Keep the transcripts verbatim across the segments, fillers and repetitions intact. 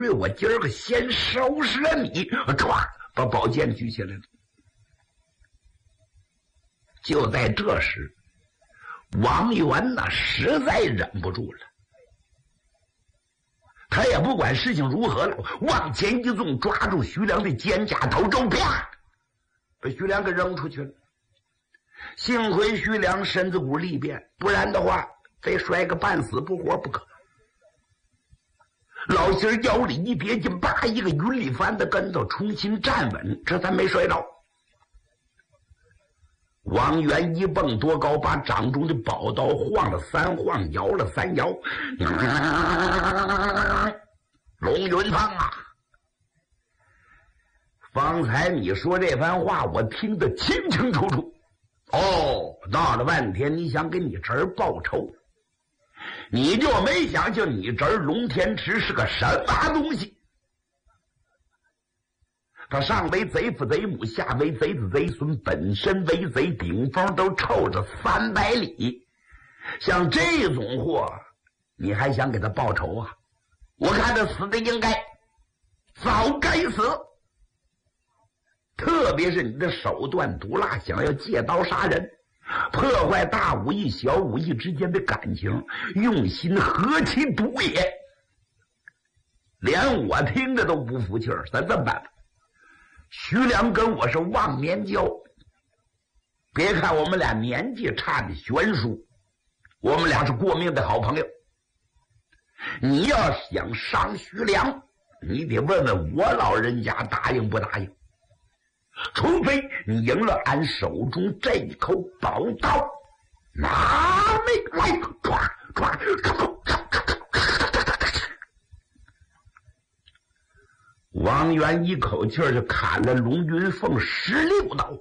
我今儿个先收拾了你，唰，把宝剑举起来了。就在这时，王元呐实在忍不住了，他也不管事情如何了，往前一纵，抓住徐良的肩胛头中，啪，把徐良给扔出去了。幸亏徐良身子骨力变，不然的话非摔个半死不活不可。老心儿腰里一别劲，叭一个云里翻的跟头，重新站稳，这才没摔着。王元一蹦多高，把掌中的宝刀晃了三晃，摇了三摇。龙云凤啊，方才你说这番话我听得清清楚楚。哦，闹了半天你想给你侄儿报仇，你就没想就你侄儿龙天池是个什么东西。他上为贼父贼母，下为贼子贼孙，本身为贼，顶风都臭着三百里。像这种货你还想给他报仇啊？我看他死的应该早该死。特别是你的手段毒辣，想要借刀杀人，破坏大武艺小武艺之间的感情，用心何其毒也！连我听着都不服气儿。咱这么办吧，徐良跟我是忘年交，别看我们俩年纪差的悬殊，我们俩是过命的好朋友。你要想伤徐良，你得问问我老人家答应不答应。除非你赢了俺手中这一口宝刀，拿命来！抓抓！王元一口气就砍了龙云凤十六刀。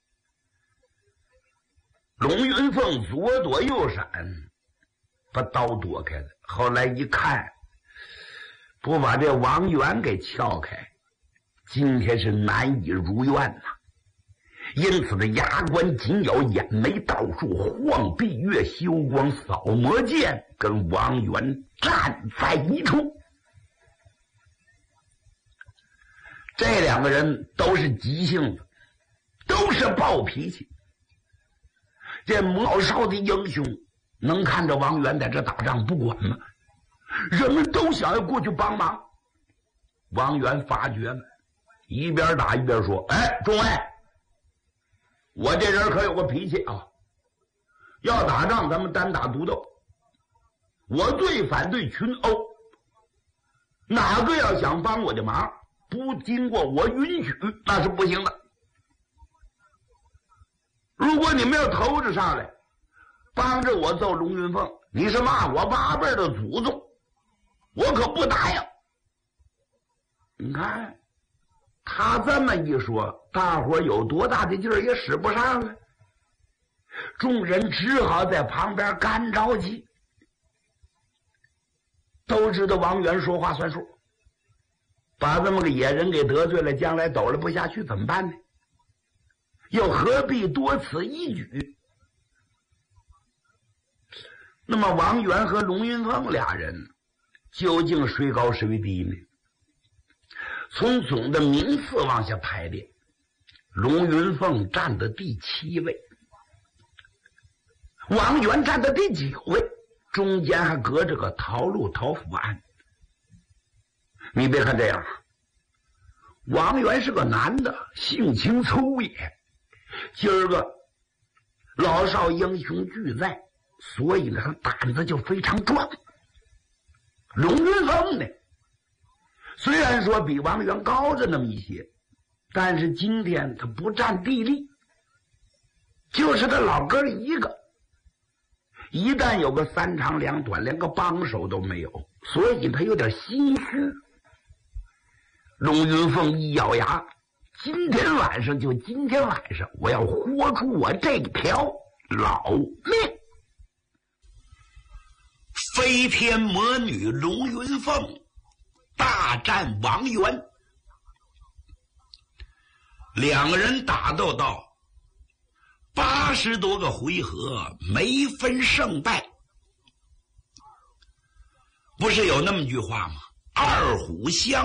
龙云凤左躲右闪，把刀躲开了。后来一看，不把这王元给撬开，今天是难以如愿呐、啊。因此的牙关紧咬，眼眉倒竖，晃臂月修光，扫魔剑跟王元站在一处。这两个人都是急性子，都是暴脾气。这老少的英雄能看着王元在这打仗不管吗？人们都想要过去帮忙。王元发觉了，一边打一边说：“哎，众位，我这人可有个脾气啊！要打仗咱们单打独斗，我最反对群殴。哪个要想帮我的忙，不经过我允许，那是不行的。如果你们要投着上来，帮着我揍龙云凤，你是骂我八辈的祖宗，我可不答应。”你看他这么一说，大伙有多大的劲儿也使不上了，众人只好在旁边干着急。都知道王元说话算数，把这么个野人给得罪了，将来抖了不下去怎么办呢？又何必多此一举？那么王元和龙云凤俩人究竟谁高谁低呢？从总的名次往下排列，龙云凤占的第七位，王元占的第九位，中间还隔着个陶禄、陶福安。你别看这样，王元是个男的，性情粗野，今儿个老少英雄俱在，所以呢他胆子就非常壮。龙云凤呢，虽然说比王元高着那么一些，但是今天他不占地利，就是他老哥一个，一旦有个三长两短，连个帮手都没有，所以他有点心虚。龙云凤一咬牙，今天晚上就今天晚上，我要豁出我这条老命。飞天魔女龙云凤大战王元，两个人打斗到八十多个回合，没分胜败。不是有那么句话吗？ 二虎相